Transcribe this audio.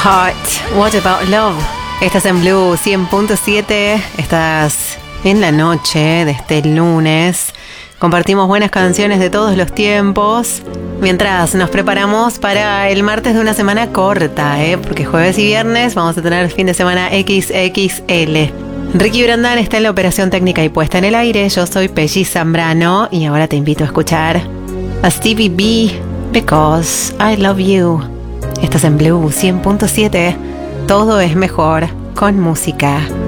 Hot, What About Love. Estás en Blue 100.7, estás en la noche de este lunes. Compartimos buenas canciones de todos los tiempos, mientras nos preparamos para el martes de una semana corta, porque jueves y viernes vamos a tener fin de semana XXL. Ricky Brandán está en la operación técnica y puesta en el aire. Yo soy Pelli Zambrano y ahora te invito a escuchar a Stevie B, Because I Love You. Estás en Blue 100.7. Todo es mejor con música.